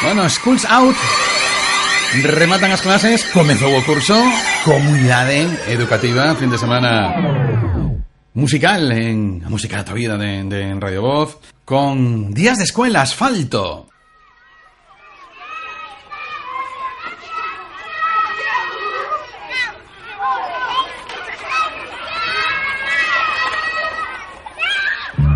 Bueno, Schools Out. Rematan as clases, comezou o curso, comunidade educativa, fin de semana musical en a música da tua vida de Radio Voz, con días de escuela, asfalto.